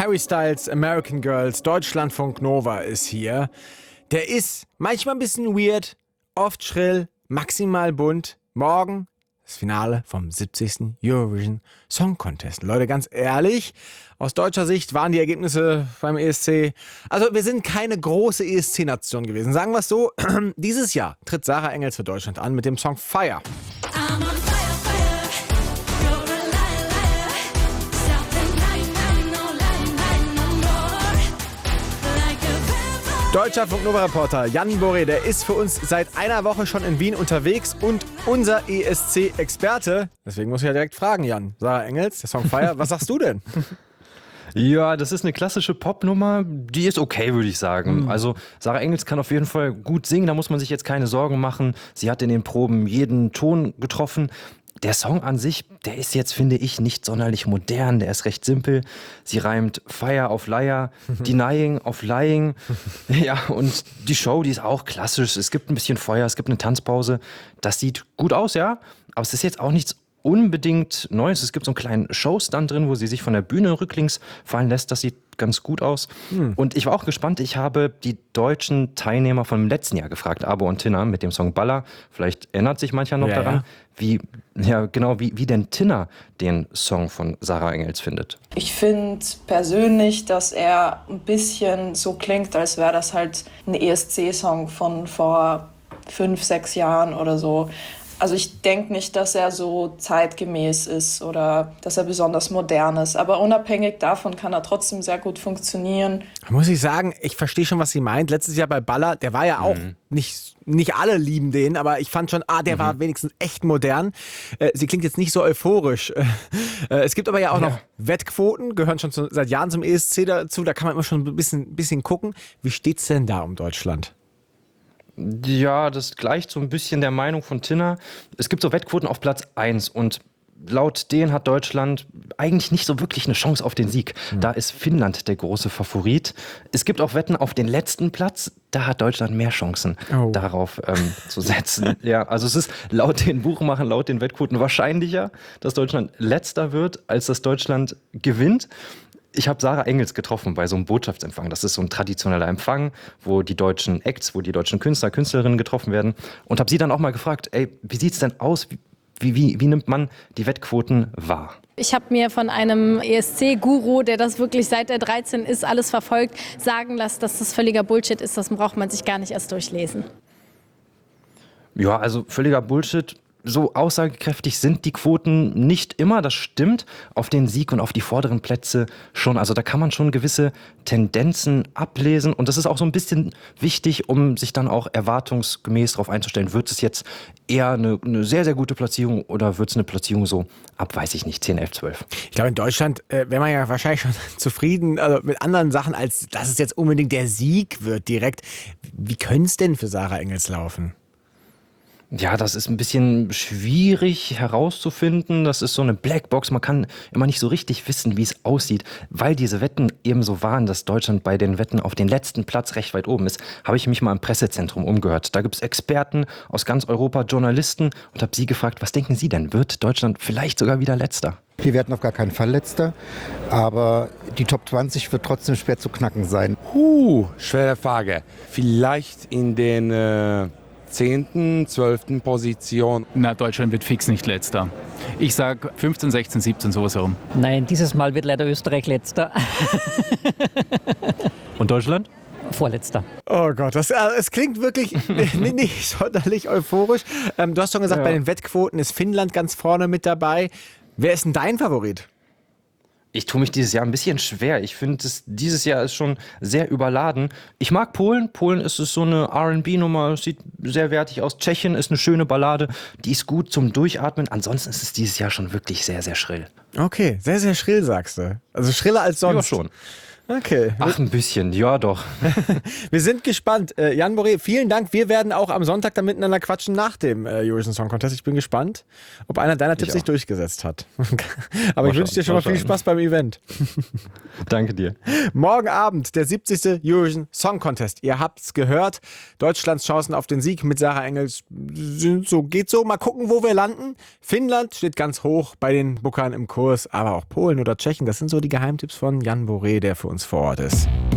Harry Styles, American Girls, Deutschlandfunk Nova ist hier. Der ist manchmal ein bisschen weird, oft schrill, maximal bunt. Morgen das Finale vom 70. Eurovision Song Contest. Leute, ganz ehrlich, aus deutscher Sicht waren die Ergebnisse beim ESC... Also wir sind keine große ESC-Nation gewesen. Sagen wir es so, dieses Jahr tritt Sarah Engels für Deutschland an mit dem Song Fire. Deutscher Funk Nova-Reporter Jan Boré, der ist für uns seit einer Woche schon in Wien unterwegs und unser ESC-Experte. Deswegen muss ich ja direkt fragen, Jan. Sarah Engels, der Song Fire, was sagst du denn? Ja, das ist eine klassische Popnummer, die ist okay, würde ich sagen. Also Sarah Engels kann auf jeden Fall gut singen, da muss man sich jetzt keine Sorgen machen. Sie hat in den Proben jeden Ton getroffen. Der Song an sich, der ist jetzt, finde ich, nicht sonderlich modern, der ist recht simpel. Sie reimt Fire auf Liar, Denying auf Lying. Ja, und die Show, die ist auch klassisch. Es gibt ein bisschen Feuer, es gibt eine Tanzpause. Das sieht gut aus, ja, aber es ist jetzt auch nichts unbedingt Neues. Es gibt so einen kleinen Showstand drin, wo sie sich von der Bühne rücklings fallen lässt. Das sieht ganz gut aus. Und ich war auch gespannt. Ich habe die deutschen Teilnehmer vom letzten Jahr gefragt, Abo und Tinna, mit dem Song Baller. Vielleicht erinnert sich mancher noch daran, wie denn Tinna den Song von Sarah Engels findet. Ich finde persönlich, dass er ein bisschen so klingt, als wäre das halt ein ESC-Song von vor 5, 6 Jahren oder so. Also ich denke nicht, dass er so zeitgemäß ist oder dass er besonders modern ist. Aber unabhängig davon kann er trotzdem sehr gut funktionieren. Muss ich sagen, ich verstehe schon, was sie meint. Letztes Jahr bei Baller, der war ja auch nicht alle lieben den, aber ich fand schon, der war wenigstens echt modern. Sie klingt jetzt nicht so euphorisch. Es gibt aber ja auch noch Wettquoten, gehören schon seit Jahren zum ESC dazu. Da kann man immer schon ein bisschen gucken. Wie steht's denn da um Deutschland? Ja, das gleicht so ein bisschen der Meinung von Tinna. Es gibt so Wettquoten auf Platz 1 und laut denen hat Deutschland eigentlich nicht so wirklich eine Chance auf den Sieg. Da ist Finnland der große Favorit. Es gibt auch Wetten auf den letzten Platz. Da hat Deutschland mehr Chancen, darauf zu setzen. Ja, also es ist laut den Buchmachern, laut den Wettquoten wahrscheinlicher, dass Deutschland letzter wird, als dass Deutschland gewinnt. Ich habe Sarah Engels getroffen bei so einem Botschaftsempfang. Das ist so ein traditioneller Empfang, wo die deutschen Acts, wo die deutschen Künstler, Künstlerinnen getroffen werden. Und habe sie dann auch mal gefragt, wie sieht's denn aus? Wie nimmt man die Wettquoten wahr? Ich habe mir von einem ESC-Guru, der das wirklich seit er 13 ist, alles verfolgt, sagen lassen, dass das völliger Bullshit ist. Das braucht man sich gar nicht erst durchlesen. Ja, also völliger Bullshit. So aussagekräftig sind die Quoten nicht immer, das stimmt. Auf den Sieg und auf die vorderen Plätze schon. Also da kann man schon gewisse Tendenzen ablesen. Und das ist auch so ein bisschen wichtig, um sich dann auch erwartungsgemäß darauf einzustellen. Wird es jetzt eher eine sehr, sehr gute Platzierung oder wird es eine Platzierung so ab, weiß ich nicht, 10, 11, 12? Ich glaube, in Deutschland wäre man ja wahrscheinlich schon zufrieden mit anderen Sachen, als dass es jetzt unbedingt der Sieg wird direkt. Wie könnte es denn für Sarah Engels laufen? Ja, das ist ein bisschen schwierig herauszufinden. Das ist so eine Blackbox. Man kann immer nicht so richtig wissen, wie es aussieht. Weil diese Wetten eben so waren, dass Deutschland bei den Wetten auf den letzten Platz recht weit oben ist, habe ich mich mal im Pressezentrum umgehört. Da gibt es Experten aus ganz Europa, Journalisten und habe sie gefragt, was denken Sie denn? Wird Deutschland vielleicht sogar wieder Letzter? Wir werden auf gar keinen Fall Letzter, aber die Top 20 wird trotzdem schwer zu knacken sein. Schwere Frage. Vielleicht in den 10., 12. Position. Na, Deutschland wird fix nicht Letzter. Ich sag 15, 16, 17, sowas herum. Nein, dieses Mal wird leider Österreich Letzter. Und Deutschland? Vorletzter. Oh Gott, es klingt wirklich nicht sonderlich euphorisch. Du hast schon gesagt, bei den Wettquoten ist Finnland ganz vorne mit dabei. Wer ist denn dein Favorit? Ich tue mich dieses Jahr ein bisschen schwer. Ich finde, dieses Jahr ist schon sehr überladen. Ich mag Polen. Polen ist so eine R&B-Nummer, sieht sehr wertig aus. Tschechien ist eine schöne Ballade, die ist gut zum Durchatmen. Ansonsten ist es dieses Jahr schon wirklich sehr, sehr schrill. Okay, sehr, sehr schrill, sagst du. Also schriller als sonst. Ja, schon. Okay. Ach, ein bisschen, ja doch. Wir sind gespannt. Jan Boré, vielen Dank. Wir werden auch am Sonntag dann miteinander quatschen nach dem Eurovision Song Contest. Ich bin gespannt, ob einer deiner Tipps sich durchgesetzt hat. Aber ich wünsche dir schon mal viel Spaß beim Event. Danke dir. Morgen Abend der 70. Eurovision Song Contest. Ihr habt's gehört. Deutschlands Chancen auf den Sieg mit Sarah Engels geht so. Mal gucken, wo wir landen. Finnland steht ganz hoch bei den Bookern im Kurs, aber auch Polen oder Tschechien. Das sind so die Geheimtipps von Jan Boré, der für uns vor Ort ist.